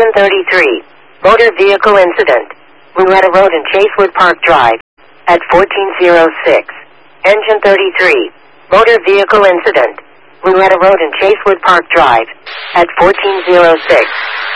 Engine 33. Motor vehicle incident. Louetta Road and Chasewood Park Drive. At 1406. Engine 33. Motor vehicle incident. Louetta Road and Chasewood Park Drive. At 1406.